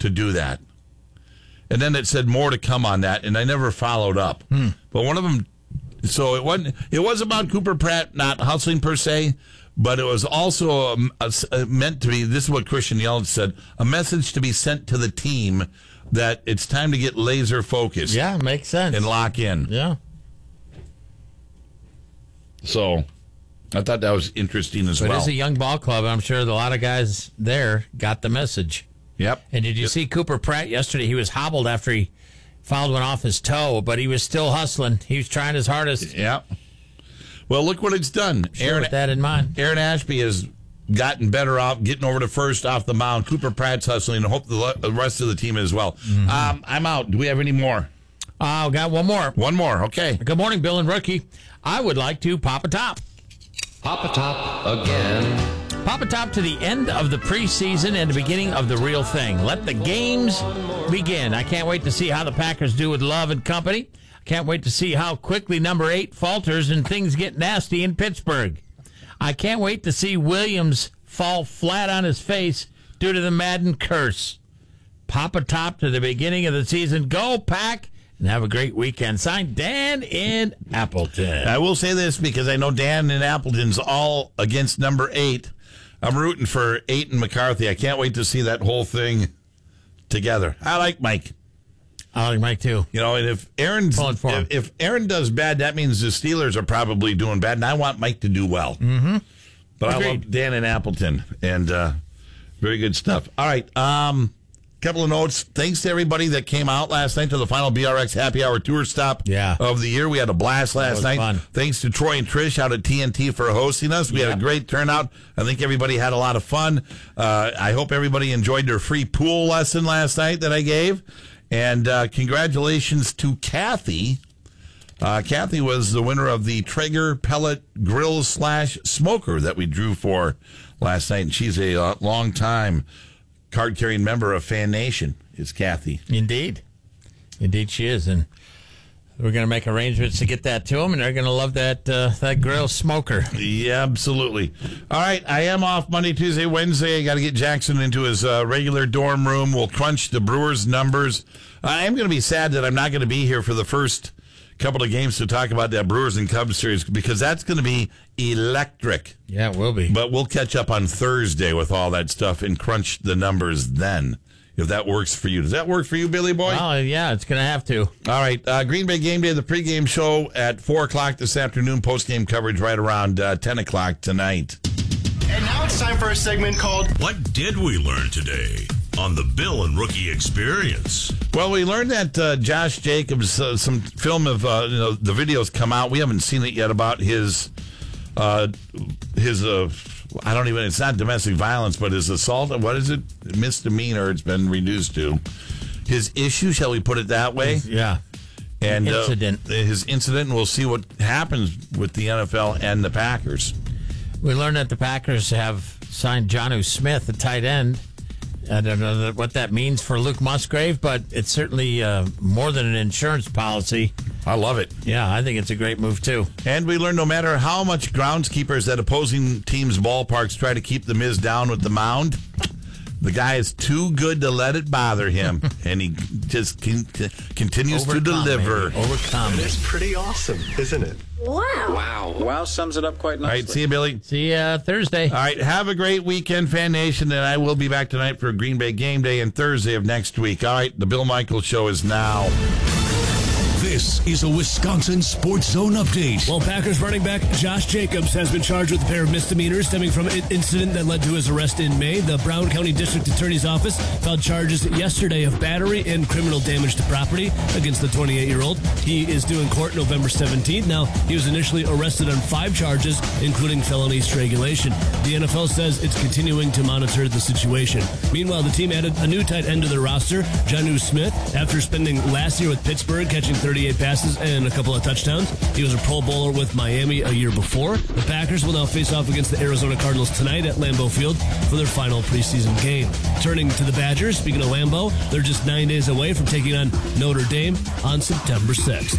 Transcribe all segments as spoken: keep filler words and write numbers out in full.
to do that. And then it said more to come on that, and I never followed up. Hmm. But one of them, so it wasn't. It was about Cooper Pratt not hustling per se, but it was also a, a, a meant to be. This is what Christian Yelich said: a message to be sent to the team that it's time to get laser focused. Yeah, makes sense. And lock in. Yeah. So, I thought that was interesting as but well. It is a young ball club. I'm sure a lot of guys there got the message. Yep. And did you yep. see Cooper Pratt yesterday? He was hobbled after he fouled one off his toe, but he was still hustling. He was trying his hardest. Yep. Well, look what it's done. Sure, Aaron, with that in mind. Aaron Ashby has gotten better off getting over to first off the mound. Cooper Pratt's hustling, and hope the, the rest of the team as well. Mm-hmm. Um, I'm out. Do we have any more? I uh, got one more. One more. Okay. Good morning, Bill and Rookie. I would like to pop a top. Pop a top again. Pop a top to the end of the preseason and the beginning of the real thing. Let the games begin. I can't wait to see how the Packers do with Love and company. I can't wait to see how quickly number eight falters and things get nasty in Pittsburgh. I can't wait to see Williams fall flat on his face due to the Madden curse. Pop a top to the beginning of the season. Go, Pack, and have a great weekend. Signed, Dan in Appleton. I will say this because I know Dan in Appleton's all against number eight. I'm rooting for eight and McCarthy. I can't wait to see that whole thing together. I like Mike. I like Mike, too. You know, and if Aaron's for him. if, if Aaron does bad, that means the Steelers are probably doing bad, and I want Mike to do well. Mm-hmm. But Agreed. I love Dan in Appleton, and uh, very good stuff. All right, um... couple of notes. Thanks to everybody that came out last night to the final B R X Happy Hour tour stop yeah. of the year. We had a blast last night. Fun. Thanks to Troy and Trish out at T N T for hosting us. We yeah. had a great turnout. I think everybody had a lot of fun. Uh, I hope everybody enjoyed their free pool lesson last night that I gave. And uh, congratulations to Kathy. Uh, Kathy was the winner of the Traeger pellet grill slash smoker that we drew for last night. And she's a uh, long time card-carrying member of Fan Nation, is Kathy. Indeed. Indeed she is. And we're going to make arrangements to get that to them, and they're going to love that uh, that grill smoker. Yeah, absolutely. All right, I am off Monday, Tuesday, Wednesday. I got to get Jackson into his uh, regular dorm room. We'll crunch the Brewers' numbers. I am going to be sad that I'm not going to be here for the first couple of games to talk about that Brewers and Cubs series because that's going to be electric. Yeah, it will be. But we'll catch up on Thursday with all that stuff and crunch the numbers then, if that works for you. Does that work for you, Billy Boy? Oh, yeah, it's going to have to. All right. Uh, Green Bay Game Day, the pregame show at four o'clock this afternoon, postgame coverage right around uh, ten o'clock tonight. And now it's time for a segment called What Did We Learn Today on the Bill and Rookie Experience? Well, we learned that uh, Josh Jacobs, uh, some film of uh, you know, the videos come out. We haven't seen it yet about his, uh, his uh, I don't even, it's not domestic violence, but his assault, what is it? Misdemeanor, it's been reduced to. His issue, shall we put it that way? Yeah. And incident. Uh, his incident, and we'll see what happens with the N F L and the Packers. We learned that the Packers have signed Jonnu Smith, the tight end. I don't know what that means for Luke Musgrave, but it's certainly uh, more than an insurance policy. I love it. Yeah, I think it's a great move, too. And we learned no matter how much groundskeepers at opposing teams' ballparks try to keep the Miz down with the mound, the guy is too good to let it bother him, and he just con- continues Overcome, to deliver. Maybe. Overcome. It's pretty awesome, isn't it? Wow. Wow. Wow sums it up quite All nicely. right, see you, Billy. See you uh, Thursday. All right, have a great weekend, Fan Nation, and I will be back tonight for Green Bay Game Day and Thursday of next week. All right, the Bill Michaels Show is now. This is a Wisconsin Sports Zone update. Well, Packers running back Josh Jacobs has been charged with a pair of misdemeanors stemming from an incident that led to his arrest in May. The Brown County District Attorney's Office filed charges yesterday of battery and criminal damage to property against the twenty-eight-year-old. He is due in court November seventeenth. Now, he was initially arrested on five charges, including felony strangulation. The N F L says it's continuing to monitor the situation. Meanwhile, the team added a new tight end to their roster, Jonnu Smith, after spending last year with Pittsburgh, catching thirty-eight passes and a couple of touchdowns. He was a Pro Bowler with Miami a year before. The Packers will now face off against the Arizona Cardinals tonight at Lambeau Field for their final preseason game. Turning to the Badgers, speaking of Lambeau, they're just nine days away from taking on Notre Dame on September sixth.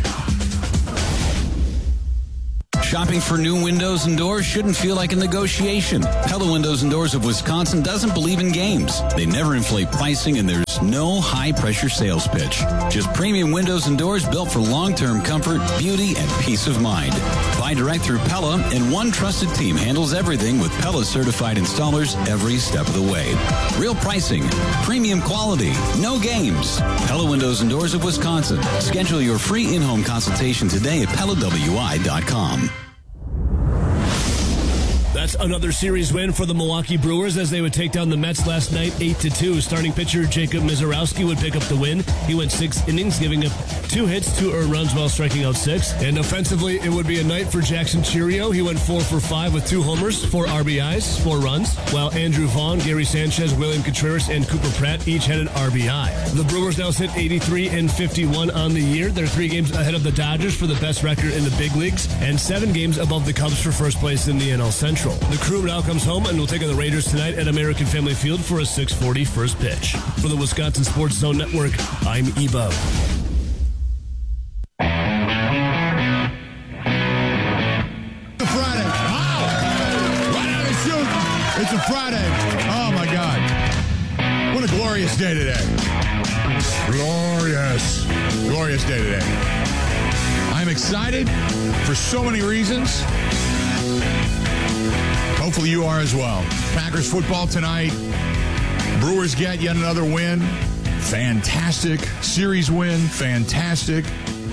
Shopping for new windows and doors shouldn't feel like a negotiation. Tell the Windows and Doors of Wisconsin doesn't believe in games. They never inflate pricing, and there's Doors. No high-pressure sales pitch. Just premium windows and doors built for long-term comfort, beauty, and peace of mind. Buy direct through Pella, and one trusted team handles everything with Pella-certified installers every step of the way. Real pricing, premium quality, no games. Pella Windows and Doors of Wisconsin. Schedule your free in-home consultation today at Pella W I dot com. That's another series win for the Milwaukee Brewers as they would take down the Mets last night eight to two. Starting pitcher Jacob Mizorowski would pick up the win. He went six innings, giving up two hits, two earned runs while striking out six. And offensively, it would be a night for Jackson Chourio. He went four for five with two homers, four R B Is, four runs, while Andrew Vaughn, Gary Sanchez, William Contreras, and Cooper Pratt each had an R B I. The Brewers now sit eighty-three and fifty-one on the year. They're three games ahead of the Dodgers for the best record in the big leagues and seven games above the Cubs for first place in the N L Central. The Crew now comes home and will take on the Raiders tonight at American Family Field for a six forty first pitch. For the Wisconsin Sports Zone Network, I'm Ebo. Friday. Oh! Right out of the chute. It's a Friday. Oh, my God. What a glorious day today. Glorious. Glorious day today. I'm excited for so many reasons. Hopefully you are as well. Packers football tonight. Brewers get yet another win. Fantastic. Series win. Fantastic.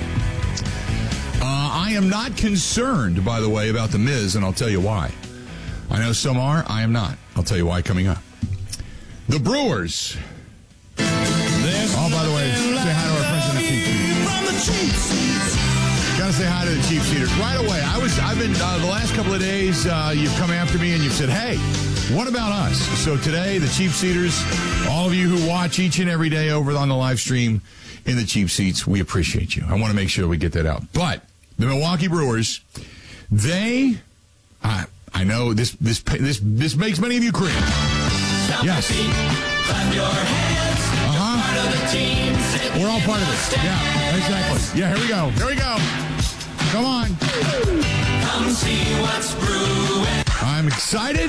Uh, I am not concerned, by the way, about The Miz, and I'll tell you why. I know some are. I am not. I'll tell you why coming up. The Brewers. Oh, by the way, say hi to our friends in the Cheap Seats. Gotta say hi to the Cheap Seaters right away. I was, I've been uh, the last couple of days. Uh, you've come after me and you've said, "Hey, what about us?" So today, the Cheap Seaters, all of you who watch each and every day over on the live stream in the Cheap Seats, we appreciate you. I want to make sure we get that out. But the Milwaukee Brewers, they, I, I know this, this, this, this makes many of you cringe. Yes. Clap your hands. Uh-huh. Part of the team. We're all part of it. Yeah, exactly. Yeah, here we go. Here we go. Come on. Come see what's brewing. I'm excited.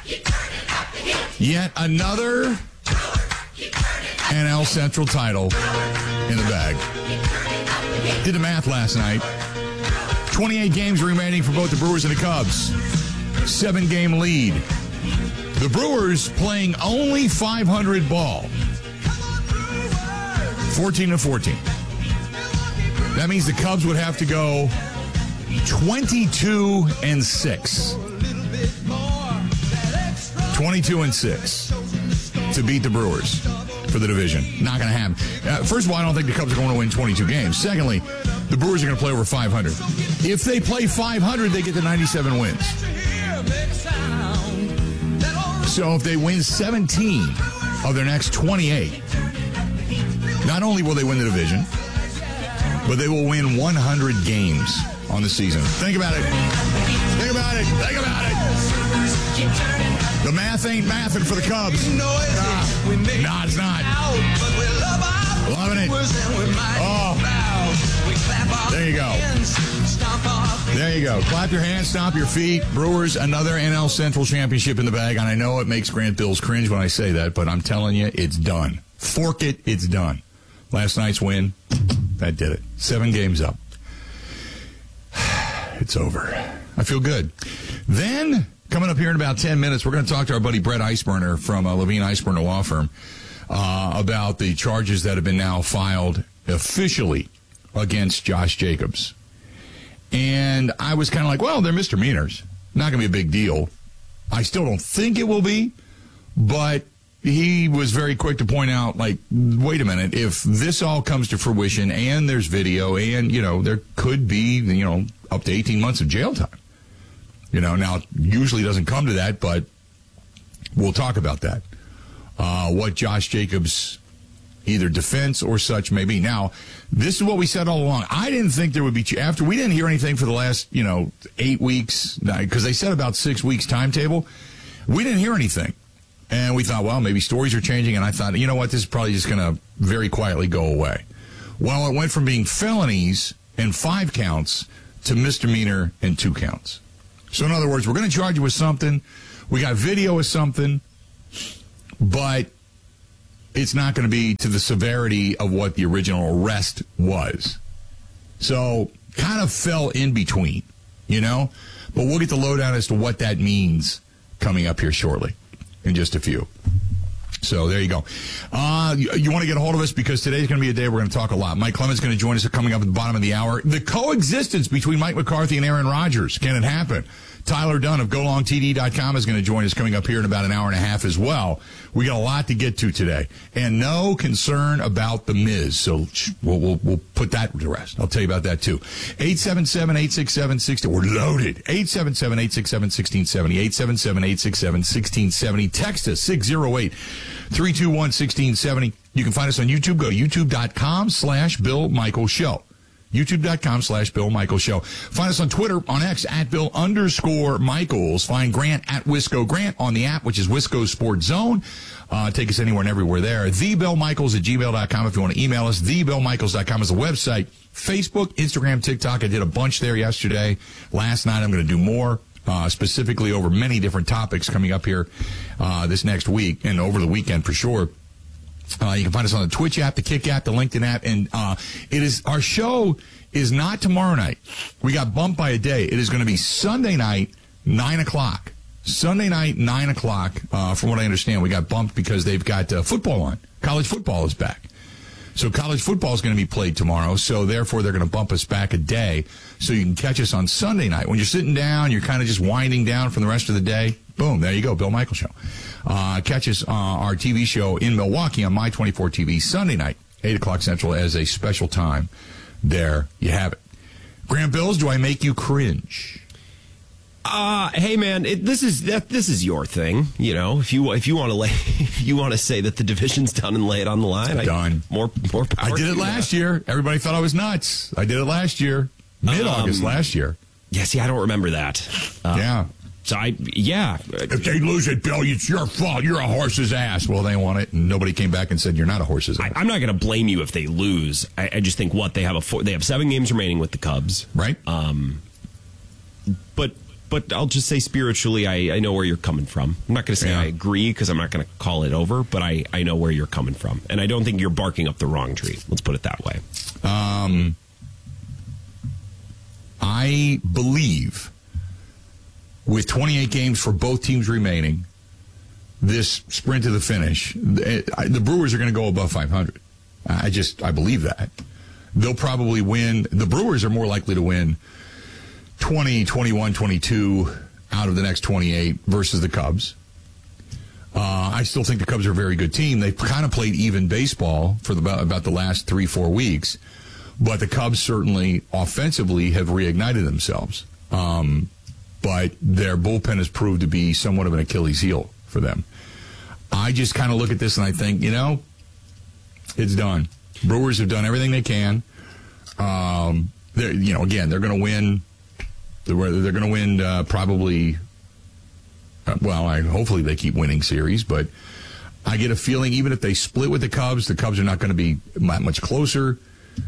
Yet another N L Central title in the bag. Did the math last night. twenty-eight games remaining for both the Brewers and the Cubs. Seven-game lead. The Brewers playing only five hundred ball. fourteen to fourteen. That means the Cubs would have to go twenty-two and six. twenty-two and six to beat the Brewers for the division. Not going to happen. Uh, first of all, I don't think the Cubs are going to win twenty-two games. Secondly, the Brewers are going to play over five hundred. If they play five hundred, they get to ninety-seven wins. So if they win seventeen of their next twenty-eight, not only will they win the division, but they will win one hundred games on the season. Think about it. Think about it. Think about it. The math ain't mathing for the Cubs. Nah, nah it's not. Loving it. Oh, there you go. There you go. Clap your hands, stomp your feet. Brewers, another N L Central championship in the bag. And I know it makes Grant Bills cringe when I say that, but I'm telling you, it's done. Fork it, it's done. Last night's win, that did it. Seven games up. It's over. I feel good. Then, coming up here in about ten minutes, we're going to talk to our buddy Brett Iceburner from uh, Levine Iceburner Law Firm uh, about the charges that have been now filed officially against Josh Jacobs. And I was kind of like, well, they're misdemeanors. Not going to be a big deal. I still don't think it will be, but he was very quick to point out, like, wait a minute, if this all comes to fruition and there's video and, you know, there could be, you know, up to eighteen months of jail time. You know, now, it usually doesn't come to that, but we'll talk about that. Uh, what Josh Jacobs' either defense or such may be. Now, this is what we said all along. I didn't think there would be, after we didn't hear anything for the last, you know, eight weeks, because they said about six weeks timetable, we didn't hear anything. And we thought, well, maybe stories are changing, and I thought, you know what, this is probably just going to very quietly go away. Well, it went from being felonies and five counts to misdemeanor and two counts. So, in other words, we're going to charge you with something. We got video of something, but it's not going to be to the severity of what the original arrest was. So kind of fell in between, you know? But we'll get the lowdown as to what that means coming up here shortly in just a few. So there you go. Uh, you, you want to get a hold of us because today's going to be a day we're going to talk a lot. Mike Clemens is going to join us coming up at the bottom of the hour. The coexistence between Mike McCarthy and Aaron Rodgers. Can it happen? Tyler Dunn of go long T D dot com is going to join us coming up here in about an hour and a half as well. We got a lot to get to today. And no concern about the Miz. So we'll, we'll, we'll put that to rest. I'll tell you about that too. eight seven seven, eight six seven, one six. We're loaded. eight seven seven, eight six seven, one six seven zero. eight seven seven, eight six seven, one six seven zero. Text us six oh eight, three two one, one six seven zero. You can find us on YouTube. Go to youtube dot com slash Bill Michaels Show. youtube dot com slash Bill Michaels Show. Find us on Twitter, on X, at Bill underscore Michaels. Find Grant at Wisco Grant on the app, which is Wisco Sports Zone. Uh, take us anywhere and everywhere there. the bill michaels at gmail dot com if you want to email us. the bill michaels dot com is the website. Facebook, Instagram, TikTok. I did a bunch there yesterday. Last night I'm going to do more, uh, specifically over many different topics coming up here uh, this next week and over the weekend for sure. Uh, you can find us on the Twitch app, the Kick app, the LinkedIn app, and uh, it is our show is not tomorrow night. We got bumped by a day. It is going to be Sunday night, nine o'clock. Sunday night, nine o'clock. Uh, from what I understand, we got bumped because they've got uh, football on. College football is back. So college football is going to be played tomorrow, so therefore they're going to bump us back a day so you can catch us on Sunday night. When you're sitting down, you're kind of just winding down from the rest of the day. Boom, there you go, Bill Michaels Show. Uh, catch us, uh, our T V show in Milwaukee on My twenty-four T V Sunday night, eight o'clock Central as a special time. There you have it. Graham Bills, do I make you cringe? Uh, hey man, it, this is that. This is your thing, you know. If you if you want to lay, if you want to say that the division's done and lay it on the line, done. I, more more power. I did it last that. year. Everybody thought I was nuts. I did it last year, mid August um, last year. Yeah, see, I don't remember that. Uh, yeah. So I, yeah. If they lose it, Bill, it's your fault. You're a horse's ass. Well, they won it, and nobody came back and said you're not a horse's ass. I, I'm not going to blame you if they lose. I, I just think what they have a four, they have seven games remaining with the Cubs, right? Um, but but I'll just say spiritually, I, I know where you're coming from. I'm not going to say yeah. I agree because I'm not going to call it over, but I I know where you're coming from, and I don't think you're barking up the wrong tree. Let's put it that way. Um, I believe. With twenty-eight games for both teams remaining, this sprint to the finish, the Brewers are going to go above five hundred. I just, I believe that. They'll probably win. The Brewers are more likely to win twenty, twenty-one, twenty-two out of the next twenty-eight versus the Cubs. Uh, I still think the Cubs are a very good team. They've kind of played even baseball for the, about, about the last three, four weeks. But the Cubs certainly offensively have reignited themselves. Um, But their bullpen has proved to be somewhat of an Achilles heel for them. I just kind of look at this and I think, you know, it's done. Brewers have done everything they can. Um, they're, you know, again, they're going to win. They're, they're going to win uh, probably. Uh, well, I, hopefully they keep winning series, but I get a feeling even if they split with the Cubs, the Cubs are not going to be much closer.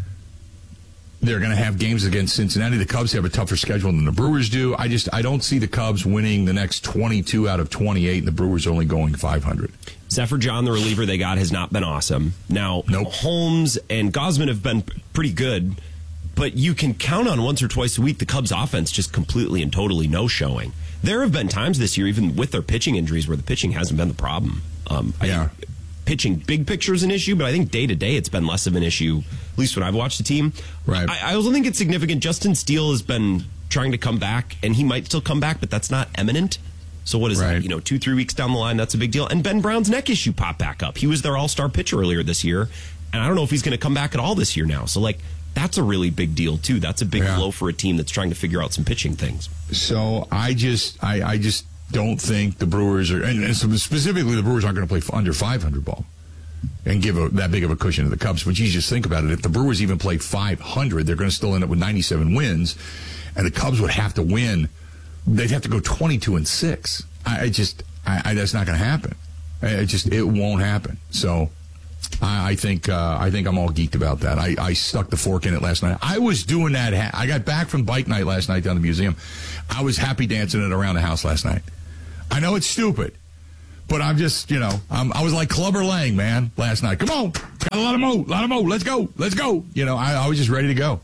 They're going to have games against Cincinnati. The Cubs have a tougher schedule than the Brewers do. I just I don't see the Cubs winning the next twenty-two out of twenty-eight, and the Brewers only going five hundred. Zephyr John, the reliever they got, has not been awesome. Now, nope. Holmes and Gausman have been pretty good, but you can count on once or twice a week the Cubs' offense just completely and totally no-showing. There have been times this year, even with their pitching injuries, where the pitching hasn't been the problem. Um, I yeah. think pitching big picture is an issue, but I think day to day it's been less of an issue, at least when I've watched the team. Right. I, I also think it's significant. Justin Steele has been trying to come back, and he might still come back, but that's not imminent. So what is right. that? You know, two, three weeks down the line, that's a big deal. And Ben Brown's neck issue popped back up. He was their all-star pitcher earlier this year, and I don't know if he's going to come back at all this year now. So, like, that's a really big deal, too. That's a big yeah. blow for a team that's trying to figure out some pitching things. So I just, I, I just don't think the Brewers are, and specifically the Brewers aren't going to play under five hundred ball and give a, that big of a cushion to the Cubs. But you just think about it. If the Brewers even play five hundred, they're going to still end up with ninety-seven wins, and the Cubs would have to win. They'd have to go twenty-two and six. I, I just, I, I, that's not going to happen. I, I just, it won't happen. So I, I think, uh, I think I'm all geeked about that. I, I stuck the fork in it last night. I was doing that. Ha- I got back from bike night last night down to the museum. I was happy dancing it around the house last night. I know it's stupid, But I'm just, you know, I'm, I was like Clubber Lang, man, last night. Come on, gotta let him out, let him out. Let's go, let's go. You know, I, I was just ready to go.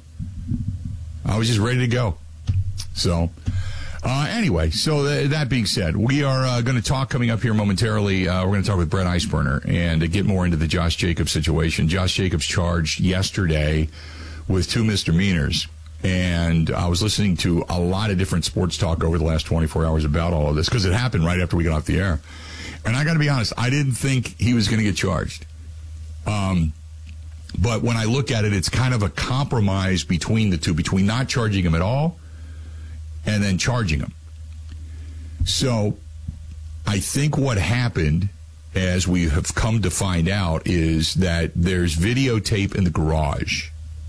I was just ready to go. So, uh, anyway, so th- that being said, we are uh, going to talk coming up here momentarily. Uh, we're going to talk with Brett Eisberner and uh, get more into the Josh Jacobs situation. Josh Jacobs charged yesterday with two misdemeanors. And I was listening to a lot of different sports talk over the last twenty-four hours about all of this because it happened right after we got off the air. And I got to be honest, I didn't think he was going to get charged. Um, but when I look at it, it's kind of a compromise between the two, between not charging him at all and then charging him. So I think what happened, as we have come to find out, is that there's videotape in the garage.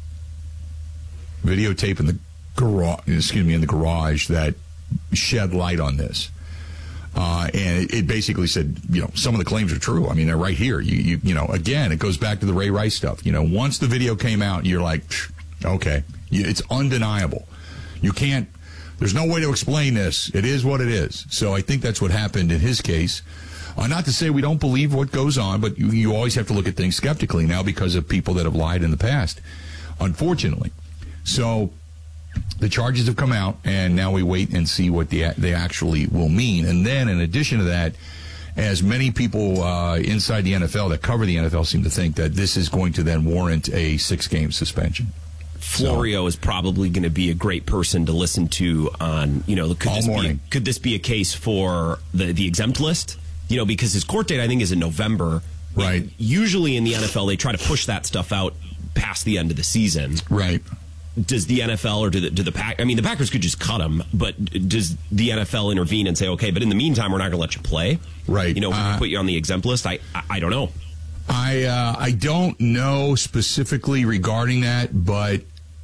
Videotape in the garage, excuse me, in the garage that shed light on this. Uh, and it, it basically said, you know, some of the claims are true. I mean, they're right here. You, you, you know, again, it goes back to the Ray Rice stuff. You know, once the video came out, you're like, okay, it's undeniable. You can't, there's no way to explain this. It is what it is. So I think that's what happened in his case. Uh, not to say we don't believe what goes on, but you, you always have to look at things skeptically now because of people that have lied in the past, unfortunately. So the charges have come out, and now we wait and see what the, they actually will mean. And then, in addition to that, as many people uh, inside the N F L that cover the N F L seem to think that this is going to then warrant a six-game suspension. Florio so, is probably going to be a great person to listen to on, you know, could all this morning. Be, could this be a case for the, the exempt list? You know, because his court date, I think, is in November. Right. Usually in the N F L, they try to push that stuff out past the end of the season. Right. Does the N F L or do the, do the Pack? I mean, the Packers could just cut him, but does the N F L intervene and say, okay, but in the meantime, we're not going to let you play? Right. You know, uh, put you on the exempt list? I I, I don't know. I uh, I don't know specifically regarding that, but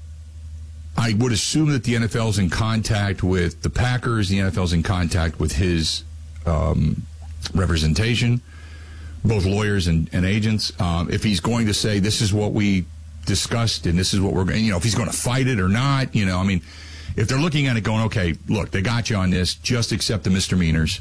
I would assume that the N F L is in contact with the Packers. The N F L is in contact with his um, representation, both lawyers and, and agents. Um, if he's going to say this is what we discussed and this is what we're going, you know, if he's going to fight it or not, you know, I mean, if they're looking at it going, okay, look, they got you on this, just accept the misdemeanors,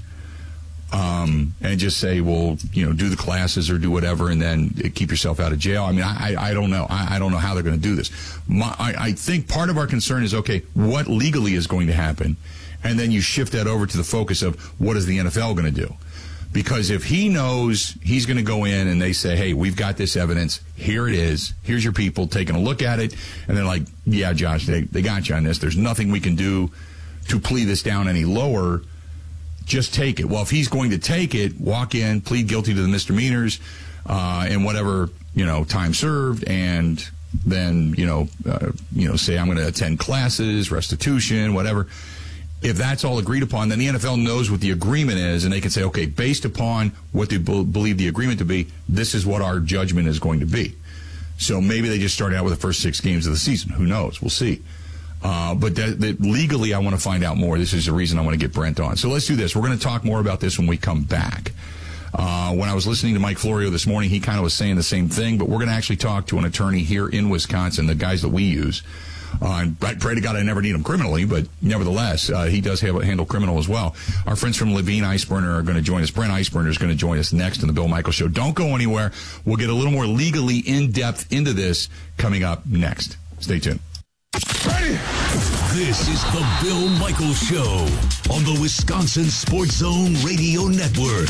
um, and just say, well, you know, do the classes or do whatever, and then keep yourself out of jail. I mean, I, I don't know. I, I don't know how they're going to do this. My, I, I think part of our concern is, okay, what legally is going to happen? And then you shift that over to the focus of what is the N F L going to do? Because if he knows he's going to go in and they say, hey, we've got this evidence, here it is, here's your people taking a look at it, and they're like, yeah, Josh, they, they got you on this. There's nothing we can do to plea this down any lower. Just take it. Well, if he's going to take it, walk in, plead guilty to the misdemeanors, uh, and whatever, you know, time served, and then, you know, uh, you know, say I'm going to attend classes, restitution, whatever. If that's all agreed upon, then the N F L knows what the agreement is, and they can say, okay, based upon what they be- believe the agreement to be, this is what our judgment is going to be. So maybe they just start out with the first six games of the season. Who knows? We'll see. Uh, but that, that legally, I want to find out more. This is the reason I want to get Brent on. So let's do this. We're going to talk more about this when we come back. Uh, when I was listening to Mike Florio this morning, he kind of was saying the same thing, but we're going to actually talk to an attorney here in Wisconsin, the guys that we use. Uh, and I pray to God I never need him criminally, but nevertheless, uh, he does have, handle criminal as well. Our friends from Levine Eisberner are going to join us. Brent Eisberner is going to join us next in the Bill Michaels Show. Don't go anywhere. We'll get a little more legally in-depth into this coming up next. Stay tuned. Ready? This is the Bill Michaels Show on the Wisconsin Sports Zone Radio Network.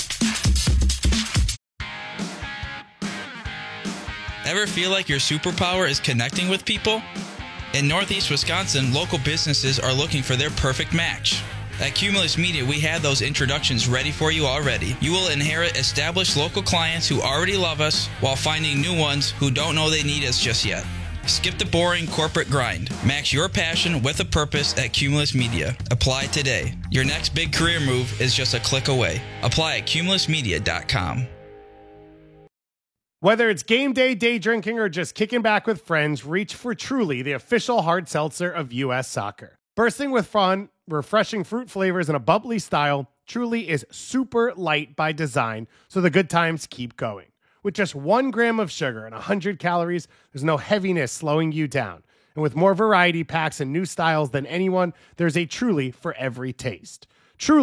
Ever feel like your superpower is connecting with people? In Northeast Wisconsin, local businesses are looking for their perfect match. At Cumulus Media, we have those introductions ready for you already. You will inherit established local clients who already love us while finding new ones who don't know they need us just yet. Skip the boring corporate grind. Match your passion with a purpose at Cumulus Media. Apply today. Your next big career move is just a click away. Apply at cumulus media dot com. Whether it's game day, day drinking, or just kicking back with friends, reach for Truly, the official hard seltzer of U S Soccer. Bursting with fun, refreshing fruit flavors, and a bubbly style, Truly is super light by design, so the good times keep going. With just one gram of sugar and one hundred calories, there's no heaviness slowing you down. And with more variety packs and new styles than anyone, there's a Truly for every taste. Truly,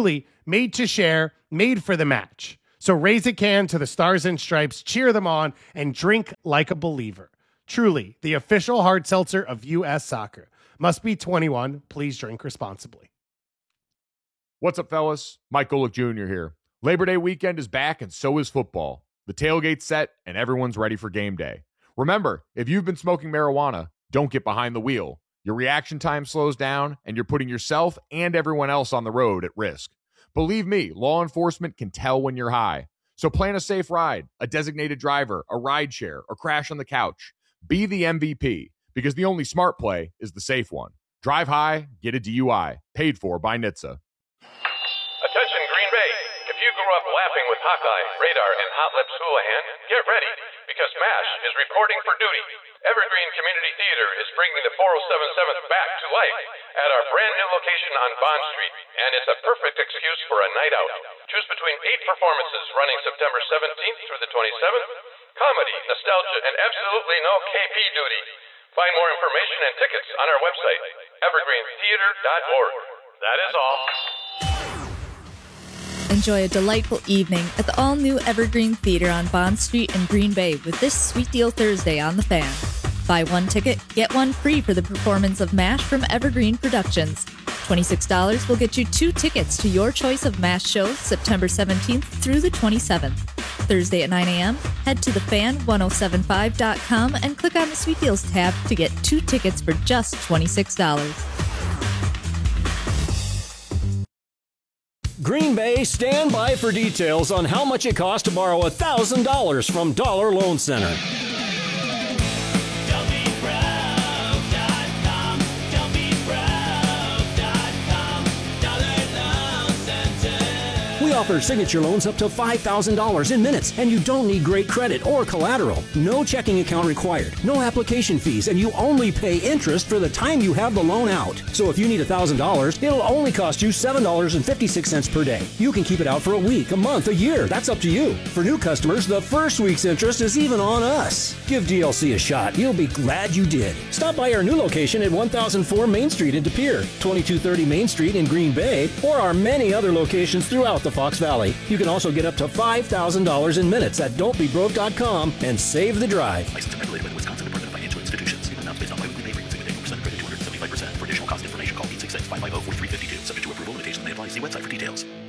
Made to share, made for the match. So raise a can to the Stars and Stripes, cheer them on, and drink like a believer. Truly, the official hard seltzer of U S Soccer. Must be twenty-one. Please drink responsibly. What's up, fellas? Mike Golick Junior here. Labor Day weekend is back, and so is football. The tailgate's set, and everyone's ready for game day. Remember, if you've been smoking marijuana, don't get behind the wheel. Your reaction time slows down, and you're putting yourself and everyone else on the road at risk. Believe me, law enforcement can tell when you're high. So plan a safe ride, a designated driver, a ride share, or crash on the couch. Be the M V P, because the only smart play is the safe one. Drive high, get a D U I. Paid for by N H T S A. Attention Green Bay. If you grew up laughing with Hawkeye, Radar, and Hot Lips Houlihan, get ready, because MASH is reporting for duty. Evergreen Community Theater is bringing the four oh seven seventh back to life at our brand new location on Bond Street, and it's a perfect excuse for a night out. Choose between eight performances running September seventeenth through the twenty-seventh, comedy, nostalgia, and absolutely no K P duty. Find more information and tickets on our website, evergreen theater dot org. That is all. Enjoy a delightful evening at the all-new Evergreen Theater on Bond Street in Green Bay with this Sweet Deal Thursday on The Fan. Buy one ticket, get one free for the performance of MASH from Evergreen Productions. twenty-six dollars will get you two tickets to your choice of MASH shows September seventeenth through the twenty-seventh. Thursday at nine a.m., head to the fan ten seventy-five dot com and click on the Sweet Deals tab to get two tickets for just twenty-six dollars. Green Bay, stand by for details on how much it costs to borrow one thousand dollars from Dollar Loan Center. We offer signature loans up to five thousand dollars in minutes, and you don't need great credit or collateral. No checking account required, no application fees, and you only pay interest for the time you have the loan out. So if you need one thousand dollars, it'll only cost you seven dollars and fifty-six cents per day. You can keep it out for a week, a month, a year. That's up to you. For new customers, the first week's interest is even on us. Give D L C a shot. You'll be glad you did. Stop by our new location at one thousand four Main Street in De Pere, twenty-two thirty Main Street in Green Bay, or our many other locations throughout the Fox Valley. You can also get up to five thousand dollars in minutes at don't be broke dot com and save the drive. Licensed and regulated by the Wisconsin Department of Financial Institutions. Given amounts based on biweekly pay rates. Single day percent credit two hundred seventy-five percent. For additional cost information, call eight six six, five five zero, four three five two. Subject to approval, limitations may apply. See website for details.